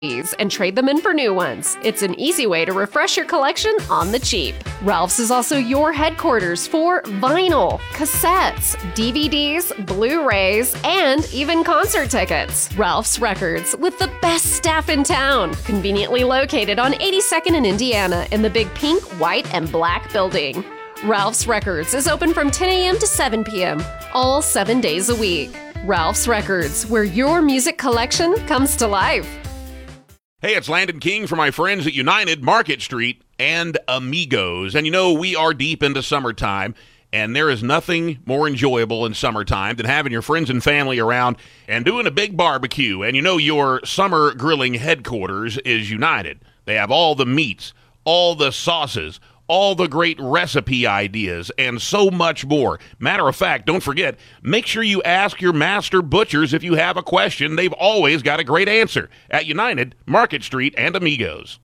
and trade them in for new ones. It's an easy way to refresh your collection on the cheap. Ralph's is also your headquarters for vinyl, cassettes, DVDs, Blu-rays, and even concert tickets. Ralph's Records, with the best staff in town. Conveniently located on 82nd in Indiana in the big pink, white, and black building. Ralph's Records is open from 10 a.m. to 7 p.m., all 7 days a week. Ralph's Records, where your music collection comes to life. Hey, it's Landon King for my friends at United Market Street and Amigos. And you know, we are deep into summertime, and there is nothing more enjoyable in summertime than having your friends and family around and doing a big barbecue. And you know, your summer grilling headquarters is United. They have all the meats, all the sauces, all the great recipe ideas, and so much more. Matter of fact, don't forget, make sure you ask your master butchers if you have a question. They've always got a great answer at United Market Street and Amigos.